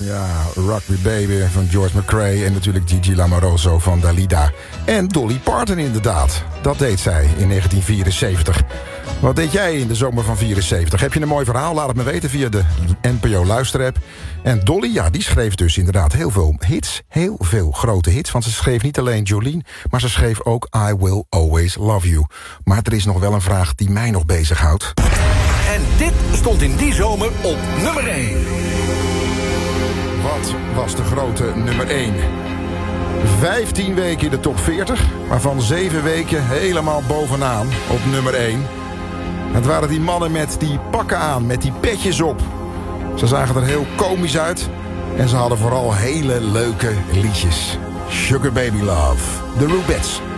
Ja, Rugby Baby van George McRae en natuurlijk Gigi Lamoroso van Dalida. En Dolly Parton inderdaad. Dat deed zij in 1974. Wat deed jij in de zomer van 74? Heb je een mooi verhaal? Laat het me weten via de NPO Luisterapp. En Dolly, ja, die schreef dus inderdaad heel veel hits. Heel veel grote hits. Want ze schreef niet alleen Jolene, maar ze schreef ook I Will Always Love You. Maar er is nog wel een vraag die mij nog bezighoudt. En dit stond in die zomer op nummer 1. Wat was de grote nummer 1? 15 weken in de top 40, waarvan 7 weken helemaal bovenaan op nummer 1. Het waren die mannen met die pakken aan, met die petjes op. Ze zagen er heel komisch uit en ze hadden vooral hele leuke liedjes. Sugar Baby Love, The Rubettes.